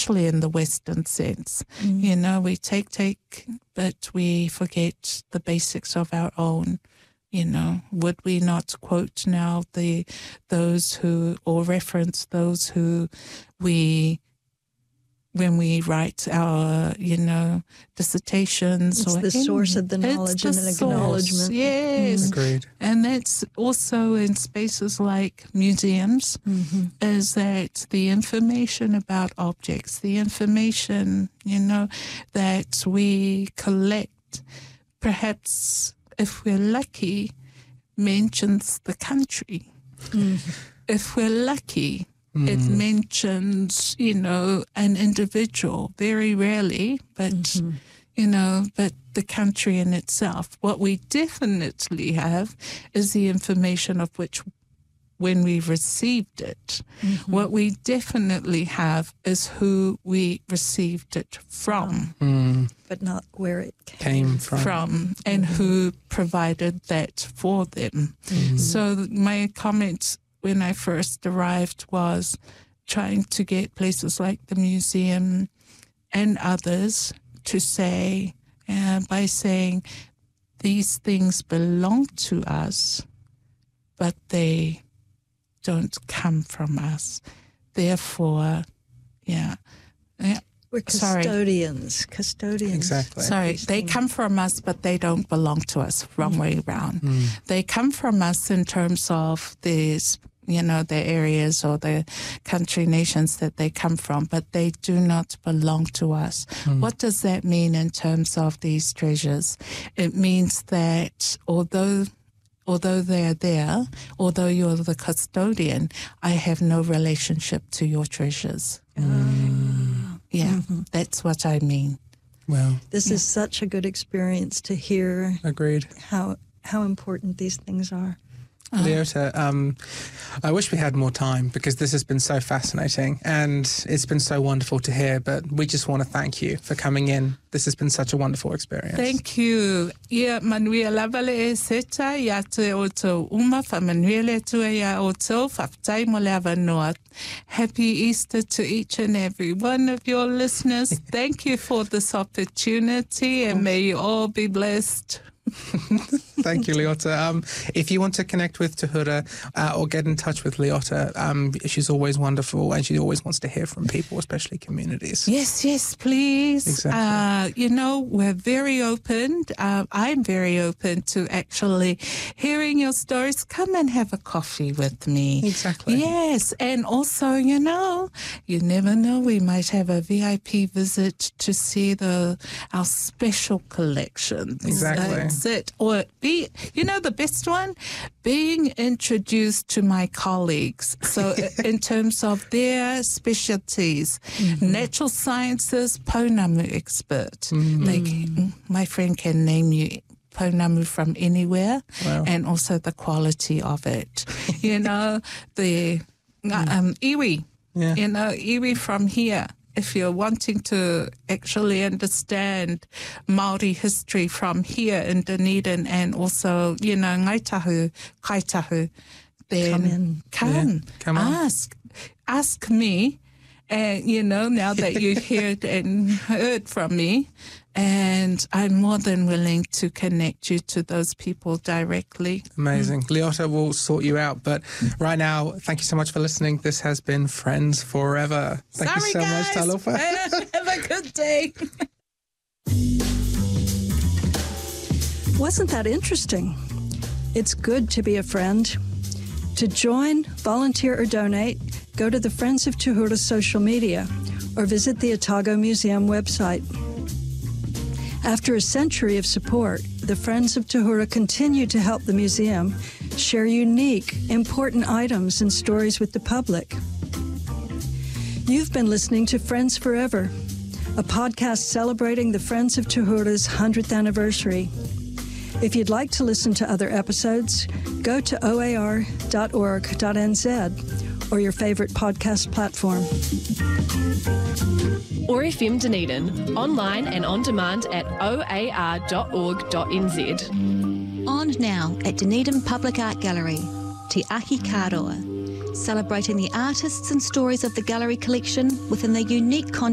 especially in the Western sense. You know, we take, but we forget the basics of our own. You know, would we not quote now those who, or reference those who when we write our, you know, dissertations. It's the source of the knowledge and an acknowledgement. Yes. Agreed. And that's also in spaces like museums, is that the information about objects, the information, you know, that we collect, perhaps if we're lucky, mentions the country. If we're lucky, it mentions, you know, an individual, very rarely, but, you know, but the country in itself. What we definitely have is the information of which, when we received it, what we definitely have is who we received it from. But not where it Came from. And who provided that for them. So my comments when I first arrived was trying to get places like the museum and others to say, by saying, these things belong to us, but they don't come from us. Therefore, we're custodians. Custodians. Exactly. Sorry, they come from us, but they don't belong to us. Wrong way around. They come from us in terms of these, you know, the areas or the country nations that they come from, but they do not belong to us. What does that mean in terms of these treasures? It means that although they're there, although you're the custodian, I have no relationship to your treasures. That's what I mean. Well, this is such a good experience to hear. Agreed. How important these things are. Leota, I wish we had more time because this has been so fascinating and it's been so wonderful to hear, but we just want to thank you for coming in. This has been such a wonderful experience. Thank you. Ia manuia lavale e seta ia te o tau uma fa manuele tua ia o tau whaftai mo lava noa. Happy Easter to each and every one of your listeners. Thank you for this opportunity and may you all be blessed. Thank you, Leota. If you want to connect with Tuhura or get in touch with Leota, she's always wonderful and she always wants to hear from people, especially communities. Yes, please. Exactly. You know, we're very open. I'm very open to actually hearing your stories. Come and have a coffee with me. Exactly. Yes, and also, you know, you never know, we might have a VIP visit to see our special collections. Exactly. It or be, you know, the best one, being introduced to my colleagues. So in terms of their specialties, natural sciences, Pounamu expert. Like my friend can name you Pounamu from anywhere, and also the quality of it. You know, the iwi, you know, iwi from here. If you're wanting to actually understand Māori history from here in Dunedin and also, you know, Ngaitahu, Kaitahu, then come ask me, and, you know, now that you've heard from me, and I'm more than willing to connect you to those people directly. Amazing. Leota will sort you out. But right now, thank you so much for listening. This has been Friends Forever. Thank you so much, Talofa. Have a good day. Wasn't that interesting? It's good to be a friend. To join, volunteer, or donate, go to the Friends of Tuhura social media or visit the Otago Museum website. After a century of support, the Friends of Tuhura continue to help the museum share unique, important items and stories with the public. You've been listening to Friends Forever, a podcast celebrating the Friends of Tuhura's 100th anniversary. If you'd like to listen to other episodes, go to oar.org.nz or your favorite podcast platform. OAR FM Dunedin, online and on demand at oar.org.nz. On now at Dunedin Public Art Gallery, Te Ahi Kāroa, celebrating the artists and stories of the gallery collection within the unique context